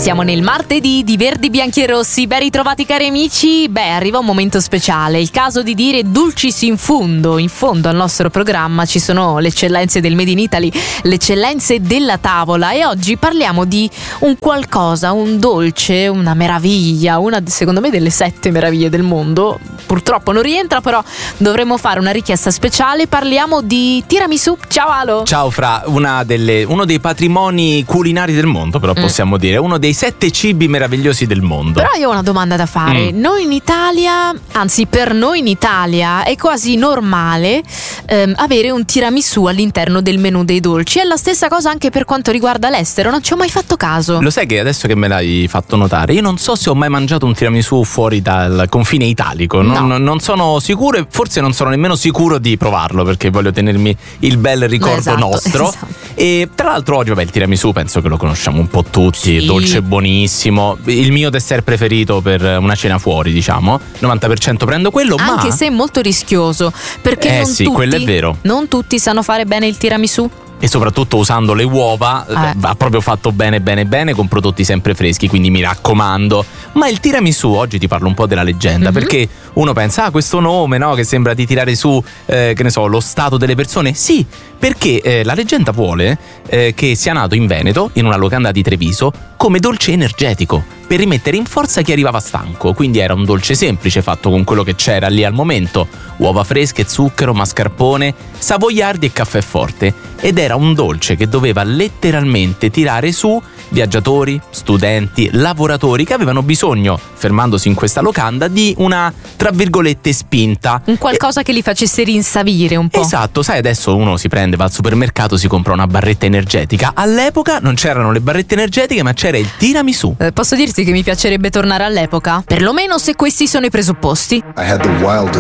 Siamo nel martedì di Verdi, Bianchi e Rossi. Ben ritrovati cari amici. Arriva un momento speciale, il caso di dire dulcis in fondo. In fondo al nostro programma ci sono le eccellenze del Made in Italy, le eccellenze della tavola, e oggi parliamo di un qualcosa, un dolce, una meraviglia, una secondo me delle 7 meraviglie del mondo. Purtroppo non rientra, però dovremmo fare una richiesta speciale. Parliamo di tiramisù. Ciao Alo. Ciao Fra, uno dei patrimoni culinari del mondo, però possiamo dire, uno dei 7 cibi meravigliosi del mondo. Però io ho una domanda da fare. Noi in Italia, anzi per noi in Italia è quasi normale avere un tiramisù all'interno del menù dei dolci. È la stessa cosa anche per quanto riguarda l'estero, non ci ho mai fatto caso. Lo sai che adesso che me l'hai fatto notare, io non so se ho mai mangiato un tiramisù fuori dal confine italico. Non sono sicuro, e forse non sono nemmeno sicuro di provarlo, perché voglio tenermi il bel ricordo nostro. E tra l'altro oggi, il tiramisù penso che lo conosciamo un po' tutti, dolce buonissimo, il mio dessert preferito per una cena fuori, diciamo. 90% prendo quello, anche se è molto rischioso, perché quello è vero. Non tutti sanno fare bene il tiramisù. E soprattutto usando le uova va proprio fatto bene con prodotti sempre freschi, quindi mi raccomando. Ma il tiramisù, oggi ti parlo un po' della leggenda, perché uno pensa questo nome, no, che sembra di tirare su che ne so, lo stato delle persone. Sì, perché la leggenda vuole che sia nato in Veneto, in una locanda di Treviso, come dolce energetico, per rimettere in forza chi arrivava stanco. Quindi era un dolce semplice, fatto con quello che c'era lì al momento: uova fresche, zucchero, mascarpone, savoiardi e caffè forte. Ed era un dolce che doveva letteralmente tirare su viaggiatori, studenti, lavoratori che avevano bisogno, fermandosi in questa locanda, di una, tra virgolette, spinta. Un qualcosa che li facesse rinsavire un po'. Esatto, sai, adesso uno si prende, va al supermercato, si compra una barretta energetica. All'epoca non c'erano le barrette energetiche, ma c'era il tiramisù. Posso dirti che mi piacerebbe tornare all'epoca? Perlomeno se questi sono i presupposti.